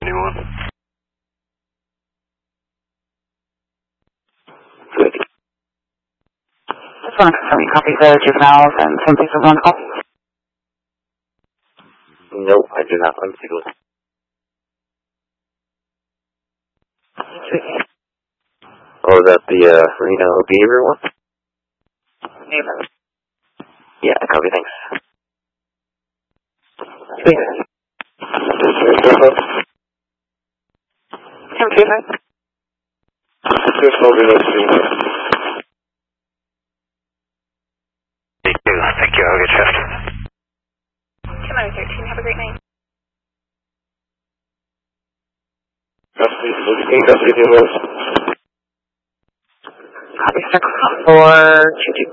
Anyone? Good. Just want to confirm you copy the juveniles and some pieces on call? Nope, I do not. I'm single. Oh, is that the Reno behavior one? Yeah, copy, thanks. Sweet. Just holding up to Thank you, I'll get shift. 10-13, have a great night. Copy 6 for Choo-Choo.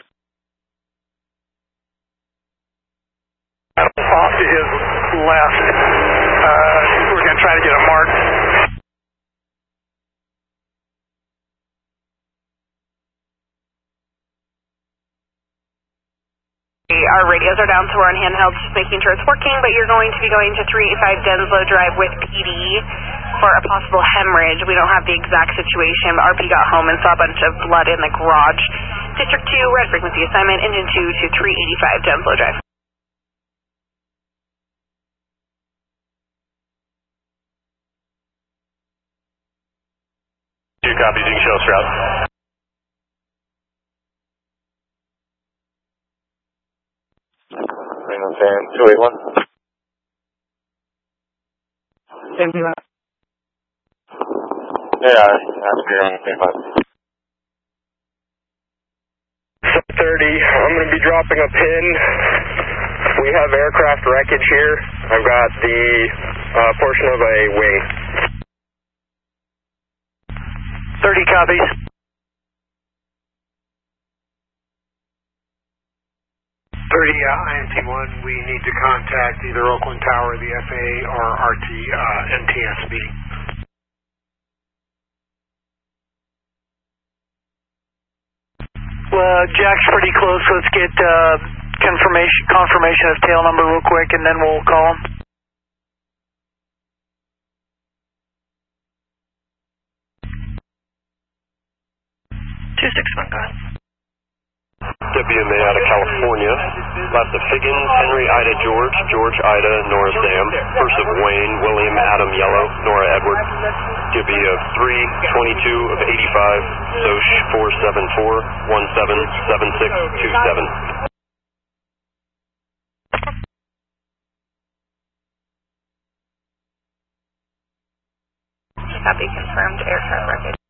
Off to his left. We're going to try to get a mark. Our radios are down, so we're on handheld, just making sure it's working, but you're going to be going to 385 Denslow Drive with PD for a possible hemorrhage. We don't have the exact situation, but RP got home and saw a bunch of blood in the garage. District 2, red frequency assignment, engine 2 to 385 Denslow Drive. Two copies, you can show us route. Reno Fan 281. Same thing. Yeah, that's clear on the same bus. 30, I'm going to be dropping a pin. We have aircraft wreckage here. I've got the portion of a wing. 30 copies. 30, INT1, we need to contact either Oakland Tower, the FAA, or NTSB. Well, Jack's pretty close. Let's get confirmation of tail number real quick, and then we'll call him. 261, go ahead. WMA out of California, left of Higgins, Henry Ida George, George Ida, Nora Sam, first of Wayne, William Adam Yellow, Nora Edward, QB of 322 of 85, Soch 474-177627. Copy confirmed aircraft wreckage.